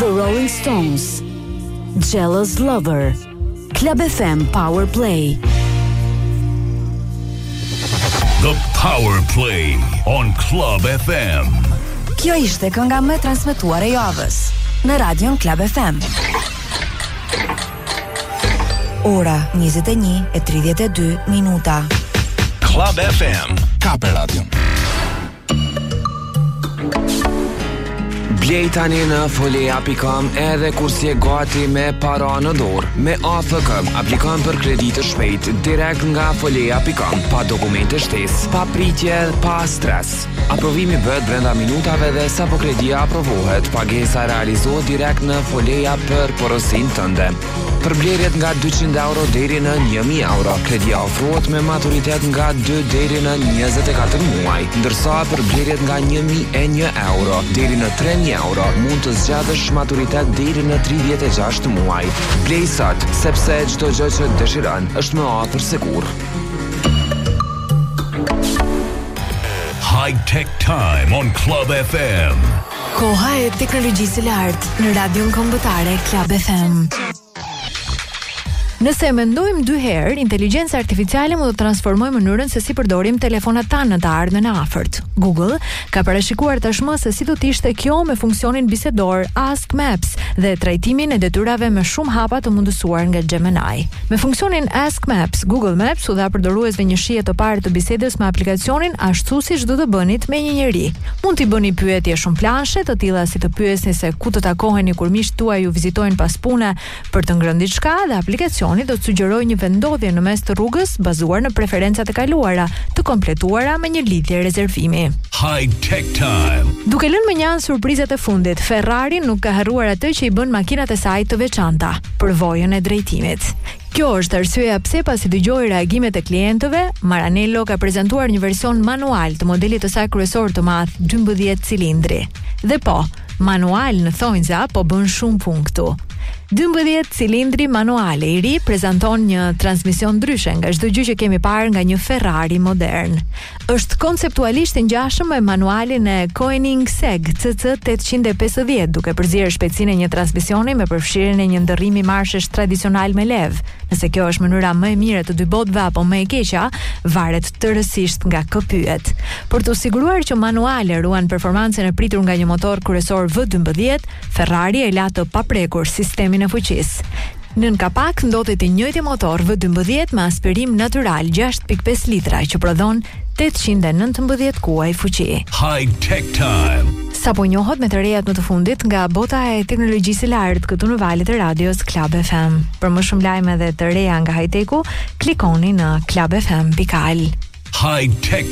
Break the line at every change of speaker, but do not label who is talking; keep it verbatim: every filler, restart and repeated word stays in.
The Rolling Stones, Jealous Lover, Club F M Power Play.
The Power Play on Club F M.
Kjo ishte kënga më transmetuar e javës në Radion Club F M. Ora njëzet e një e tridhjetë e dy minuta.
Club F M. Kape Radio.
Blej tani në folea punkt com edhe kur si e gati me para në dorë. Me A F K, aplikon për kreditë shpejt direkt nga folea punkt com, pa dokumente shtesë, pa pritje, pa stres. Aprovimi bëhet brenda minutave dhe sapo kredia aprovohet, pagesa realizohet direkt në folea për porosin tënde. Për blerjet nga dyqind euro deri në një mijë euro, kredia ofrohet me maturitet nga dy deri në njëzet e katër muaj, ndërsa për blerjet nga një mijë e një euro deri në tre mijë euro mund të zgjatësh maturitet deri në tridhjetë e gjashtë muaj. Blej sot, sepse çdo gjë që dëshiron është më afër se kurrë.
High Tech Time on Club F M.
Koha e teknologjisë së lartë në radion kombëtare Club F M. Nëse mendojmë dy herë, inteligjenca artificiale mund të transformojë mënyrën se si përdorim telefonat tanë në të ardhmen e afërt. Google ka parashikuar tashmë se si do të ishte kjo me funksionin bisedor Ask Maps dhe trajtimin e detyrave me shumë hapa të mundësuar nga Gemini. Me funksionin Ask Maps, Google Maps u dha përdoruesve një shije të parë të bisedës me aplikacionin ashtu siç do të bënit me një njeri. Mund t'i bëni pyetje shumë planshe, të tilla si të pyesni se ku të takoheni kur miqtë tuaj ju vizitojnë pas pune për të ngrënë diçka, dhe aplikacioni do të sugjerojë një vendodhje në mes të rrugës bazuar në preferencat e kaluara, të kompletuara me një lidhje rezervimi.
High Tech Time.
Duke lënë më njanë surprizat e fundit, Ferrari nuk ka harruar atë që i bën makinat e saj të veçanta, përvojën e drejtimit. Kjo është arsyeja pse pasi dëgjoi reagimet e klientëve, Maranello ka prezantuar një version manual të modelit të saj kryesor të madh, dymbëdhjetë cilindri. Dhe po, manual në thonjza, po bën shumë punë këtu. dymbëdhjetë cilindri manuale i ri prezanton një transmision ndryshe nga çdo gjë që kemi parë nga një Ferrari modern. Është konceptualisht i ngjashëm me manualin e Koenigsegg C C tetëqind e pesëdhjetë, duke përzier shpejtësinë e një transmisioni me përfshirjen e një ndërrimi marshesh tradicional me lev. Nëse kjo është mënyra më e mirë të dy botëve apo më e keqja, varet tërësisht nga kë pyet. Për të siguruar që manuale ruan performancën e pritur nga një motor kryesor V dymbëdhjetë, Ferrari e la të paprekur sistemin e fuqisë. Nën kapak ndodhet i njëjti motor V dymbëdhjetë me aspirim natyral gjashtë pikë pesë litra që prodhon tetëqind e nëntëmbëdhjetë kuaj fuqi.
High Tech Time.
Sapo njohët me të rejat më të fundit nga bota e teknologjisë së lartë këtu në valët e radios Club F M. Për më shumë lajme dhe të reja nga high-techu, klikoni në club f m pikal.
High Tech